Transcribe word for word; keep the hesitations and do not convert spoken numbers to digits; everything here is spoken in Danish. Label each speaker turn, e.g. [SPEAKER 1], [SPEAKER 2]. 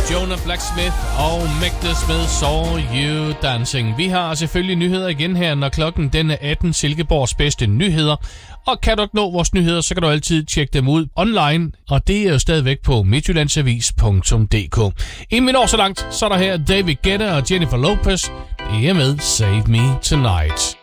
[SPEAKER 1] Jonah Blacksmith og Mægtes med Saw You Dancing. Vi har selvfølgelig nyheder igen her, når klokken den er atten. Silkeborgs bedste nyheder. Og kan du ikke nå vores nyheder, så kan du altid tjekke dem ud online. Og det er jo stadigvæk på midtjyllandsavis punktum d k. Inden vi når så langt, så er der her David Guetta og Jennifer Lopez. Det er med Save Me Tonight.